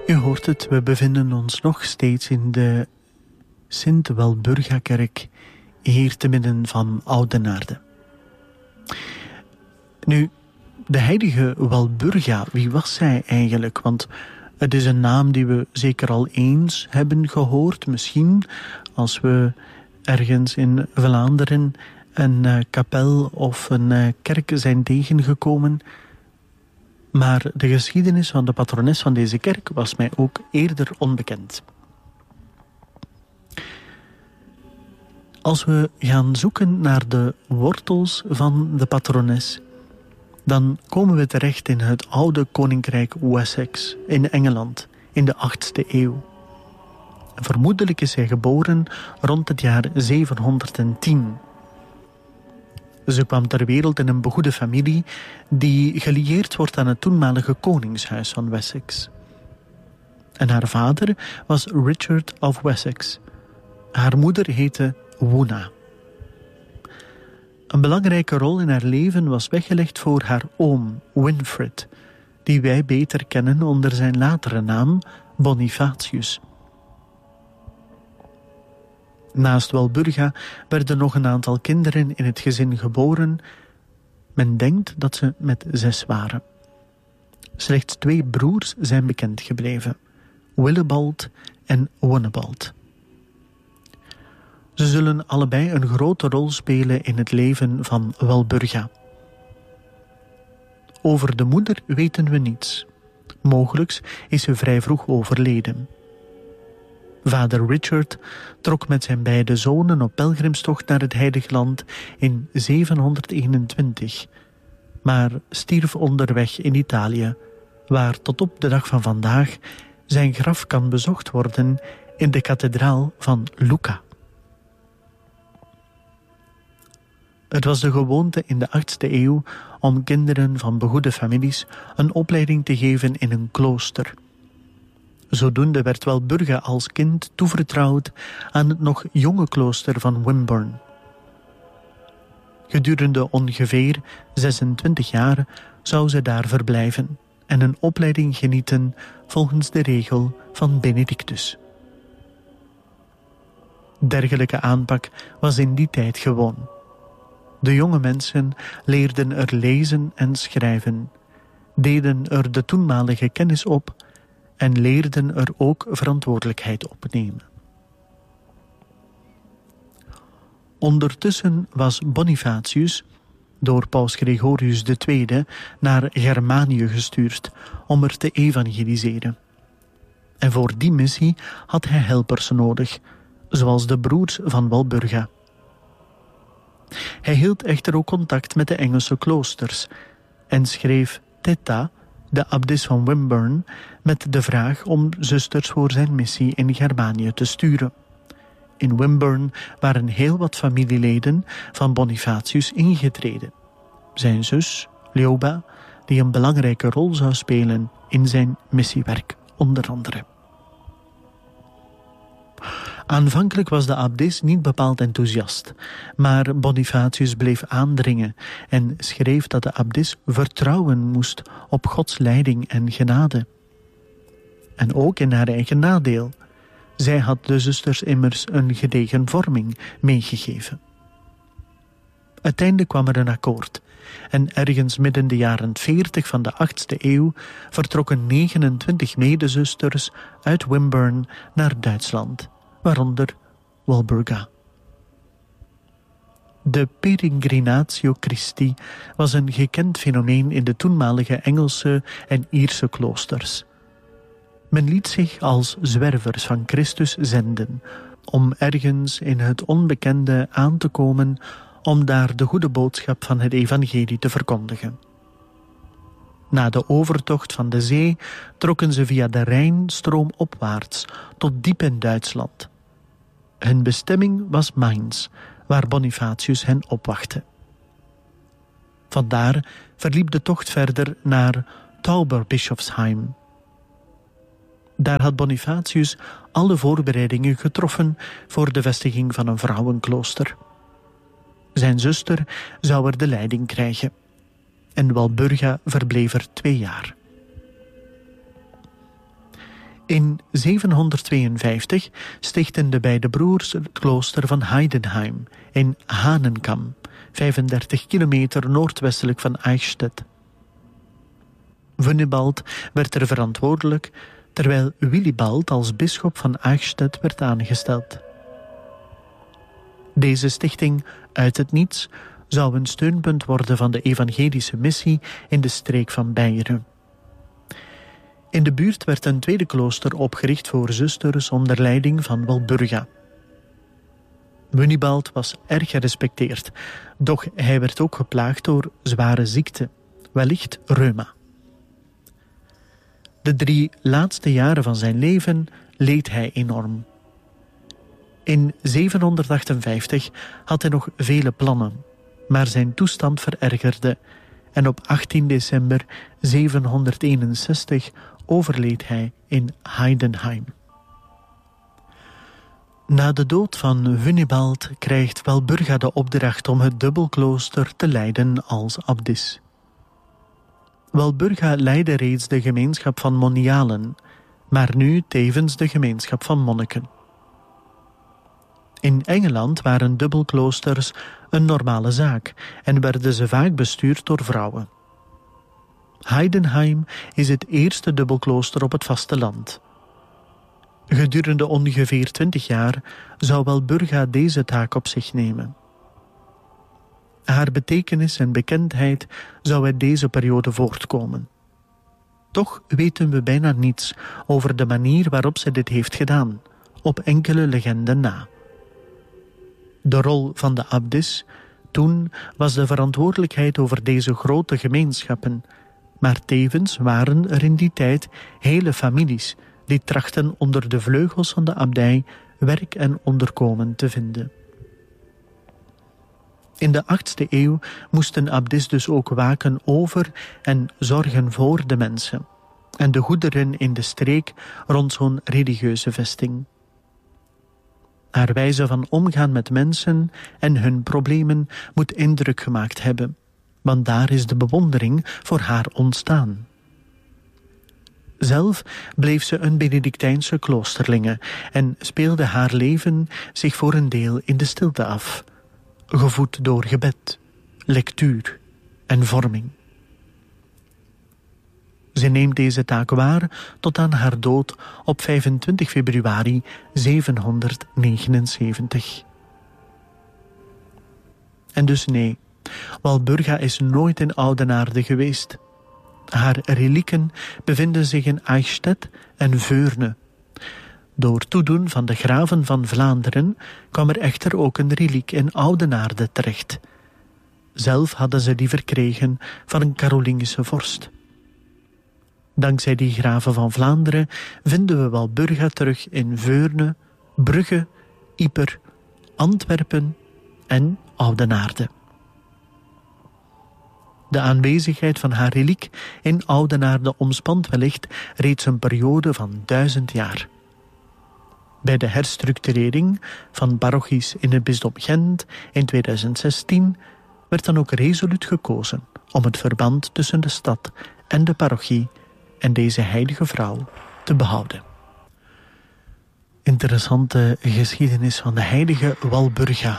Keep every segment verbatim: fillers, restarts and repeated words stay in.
U hoort het, we bevinden ons nog steeds in de Sint-Walburga-kerk hier te midden van Oudenaarde. Nu, de heilige Walburga, wie was zij eigenlijk? Want het is een naam die we zeker al eens hebben gehoord. Misschien als we ergens in Vlaanderen een uh, kapel of een uh, kerk zijn tegengekomen. Maar de geschiedenis van de patrones van deze kerk was mij ook eerder onbekend. Als we gaan zoeken naar de wortels van de patrones, dan komen we terecht in het oude koninkrijk Wessex in Engeland in de achtste eeuw. Vermoedelijk is zij geboren rond het jaar zevenhonderdtien. Ze kwam ter wereld in een begoede familie die gelieerd wordt aan het toenmalige koningshuis van Wessex. En haar vader was Richard of Wessex. Haar moeder heette Woona. Een belangrijke rol in haar leven was weggelegd voor haar oom Winfrid, die wij beter kennen onder zijn latere naam Bonifatius. Naast Walburga werden nog een aantal kinderen in het gezin geboren. Men denkt dat ze met zes waren. Slechts twee broers zijn bekend gebleven: Willibald en Wonibald. Ze zullen allebei een grote rol spelen in het leven van Walburga. Over de moeder weten we niets. Mogelijks is ze vrij vroeg overleden. Vader Richard trok met zijn beide zonen op pelgrimstocht naar het Heilige Land in zevenhonderdeenentwintig, maar stierf onderweg in Italië, waar tot op de dag van vandaag zijn graf kan bezocht worden in de kathedraal van Lucca. Het was de gewoonte in de achtste eeuw om kinderen van begoede families een opleiding te geven in een klooster. Zodoende werd Walburga als kind toevertrouwd aan het nog jonge klooster van Wimborne. Gedurende ongeveer zesentwintig jaar zou ze daar verblijven en een opleiding genieten volgens de regel van Benedictus. Dergelijke aanpak was in die tijd gewoon. De jonge mensen leerden er lezen en schrijven, deden er de toenmalige kennis op en leerden er ook verantwoordelijkheid op nemen. Ondertussen was Bonifatius door paus Gregorius de Tweede naar Germanië gestuurd om er te evangeliseren. En voor die missie had hij helpers nodig, zoals de broers van Walburga. Hij hield echter ook contact met de Engelse kloosters en schreef Theta, de abdis van Wimborne, met de vraag om zusters voor zijn missie in Germanië te sturen. In Wimborne waren heel wat familieleden van Bonifatius ingetreden. Zijn zus, Leoba, die een belangrijke rol zou spelen in zijn missiewerk, onder andere. Aanvankelijk was de abdis niet bepaald enthousiast, maar Bonifatius bleef aandringen en schreef dat de abdis vertrouwen moest op Gods leiding en genade. En ook in haar eigen nadeel. Zij had de zusters immers een gedegen vorming meegegeven. Uiteindelijk kwam er een akkoord en ergens midden de jaren veertig van de achtste eeuw vertrokken negenentwintig medezusters uit Wimborne naar Duitsland, waaronder Walburga. De Peregrinatio Christi was een gekend fenomeen in de toenmalige Engelse en Ierse kloosters. Men liet zich als zwervers van Christus zenden om ergens in het onbekende aan te komen om daar de goede boodschap van het evangelie te verkondigen. Na de overtocht van de zee trokken ze via de Rijn stroomopwaarts tot diep in Duitsland. Hun bestemming was Mainz, waar Bonifatius hen opwachtte. Vandaar verliep de tocht verder naar Tauberbischofsheim. Daar had Bonifatius alle voorbereidingen getroffen voor de vestiging van een vrouwenklooster. Zijn zuster zou er de leiding krijgen. En Walburga verbleef er twee jaar. In zevenhonderdtweeënvijftig stichtten de beide broers het klooster van Heidenheim in Hanenkam, vijfendertig kilometer noordwestelijk van Eichstätt. Wunibald werd er verantwoordelijk, terwijl Willibald als bisschop van Eichstätt werd aangesteld. Deze stichting uit het niets zou een steunpunt worden van de evangelische missie in de streek van Beieren. In de buurt werd een tweede klooster opgericht voor zusters onder leiding van Walburga. Wunibald was erg gerespecteerd, doch hij werd ook geplaagd door zware ziekte, wellicht reuma. De drie laatste jaren van zijn leven leed hij enorm. In zevenhonderdachtenvijftig had hij nog vele plannen, maar zijn toestand verergerde en op achttien december zevenhonderdeenenzestig overleed hij in Heidenheim. Na de dood van Wunibald krijgt Walburga de opdracht om het dubbelklooster te leiden als abdis. Walburga leidde reeds de gemeenschap van monialen, maar nu tevens de gemeenschap van monniken. In Engeland waren dubbelkloosters een normale zaak en werden ze vaak bestuurd door vrouwen. Heidenheim is het eerste dubbelklooster op het vasteland. Gedurende ongeveer twintig jaar zou Walburga deze taak op zich nemen. Haar betekenis en bekendheid zou uit deze periode voortkomen. Toch weten we bijna niets over de manier waarop ze dit heeft gedaan, op enkele legenden na. De rol van de abdis toen was de verantwoordelijkheid over deze grote gemeenschappen, maar tevens waren er in die tijd hele families die trachten onder de vleugels van de abdij werk en onderkomen te vinden. In de achtste eeuw moest een abdis dus ook waken over en zorgen voor de mensen en de goederen in de streek rond zo'n religieuze vesting. Haar wijze van omgaan met mensen en hun problemen moet indruk gemaakt hebben, want daar is de bewondering voor haar ontstaan. Zelf bleef ze een Benedictijnse kloosterlinge en speelde haar leven zich voor een deel in de stilte af, gevoed door gebed, lectuur en vorming. Ze neemt deze taak waar tot aan haar dood op vijfentwintig februari zevenhonderdnegenenzeventig. En dus nee, Walburga is nooit in Oudenaarde geweest. Haar relieken bevinden zich in Eichstätt en Veurne. Door toedoen van de graven van Vlaanderen kwam er echter ook een reliek in Oudenaarde terecht. Zelf hadden ze die verkregen van een Karolingische vorst. Dankzij die graven van Vlaanderen vinden we Walburga terug in Veurne, Brugge, Ieper, Antwerpen en Oudenaarde. De aanwezigheid van haar reliek in Oudenaarde omspant wellicht reeds een periode van duizend jaar. Bij de herstructurering van parochies in het bisdom Gent in tweeduizend zestien werd dan ook resoluut gekozen om het verband tussen de stad en de parochie en deze heilige vrouw te behouden. Interessante geschiedenis van de heilige Walburga.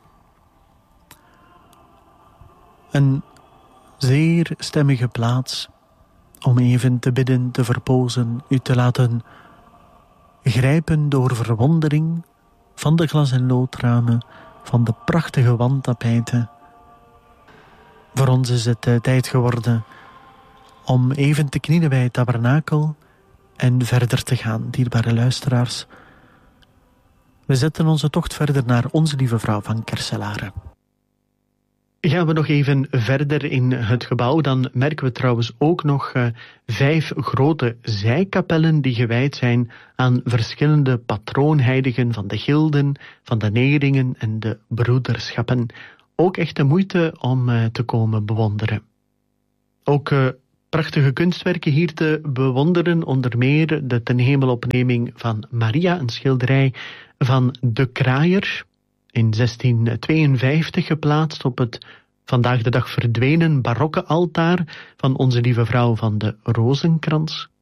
Een zeer stemmige plaats om even te bidden, te verpozen, u te laten grijpen door verwondering van de glas- en loodramen, van de prachtige wandtapijten. Voor ons is het uh, tijd geworden om even te knielen bij het tabernakel en verder te gaan, dierbare luisteraars. We zetten onze tocht verder naar Onze Lieve Vrouw van Kerselare. Gaan we nog even verder in het gebouw, dan merken we trouwens ook nog uh, vijf grote zijkapellen die gewijd zijn aan verschillende patroonheiligen van de gilden, van de neringen en de broederschappen. Ook echt de moeite om uh, te komen bewonderen. Ook uh, prachtige kunstwerken hier te bewonderen, onder meer de ten hemelopneming van Maria, een schilderij van De Kraaier, in zestien tweeënvijftig geplaatst op het vandaag de dag verdwenen barokke altaar van Onze Lieve Vrouw van de Rozenkrans. En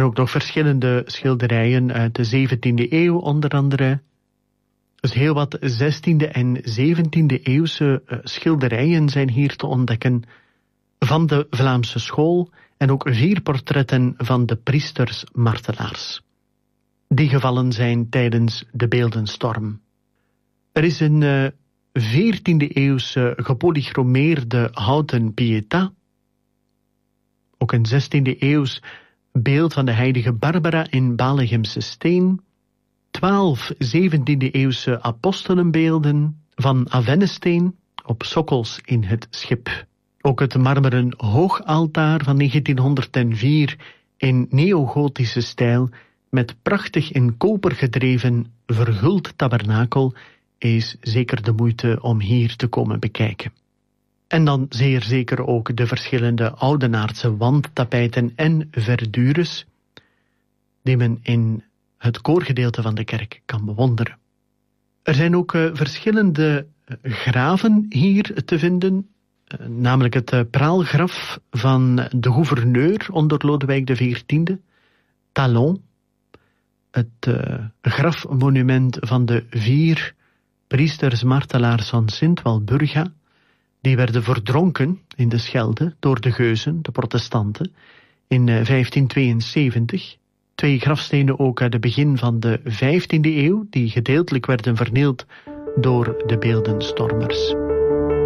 ook nog verschillende schilderijen uit de zeventiende eeuw, onder andere. Dus heel wat zestiende en zeventiende eeuwse schilderijen zijn hier te ontdekken van de Vlaamse school en ook vier portretten van de priesters-martelaars, die gevallen zijn tijdens de beeldenstorm. Er is een veertiende eeuwse gepolychromeerde houten pietà, ook een zestiende eeuws beeld van de heilige Barbara in Baleggemse steen, twaalf zeventiende eeuwse apostelenbeelden van Avennesteen op sokkels in het schip. Ook het marmeren hoogaltaar van negentienhonderdvier in neogotische stijl met prachtig in koper gedreven verguld tabernakel is zeker de moeite om hier te komen bekijken. En dan zeer zeker ook de verschillende oudenaardse wandtapijten en verdures die men in het koorgedeelte van de kerk kan bewonderen. Er zijn ook uh, verschillende graven hier te vinden, uh, namelijk het uh, praalgraf van de gouverneur onder Lodewijk de veertiende, Talon, het uh, grafmonument van de vier priesters-martelaars van Sint-Walburga, die werden verdronken in de Schelde door de Geuzen, de protestanten, in uh, vijftienhonderdtweeënzeventig. Twee grafstenen ook uit het begin van de vijftiende eeuw, die gedeeltelijk werden vernield door de beeldenstormers.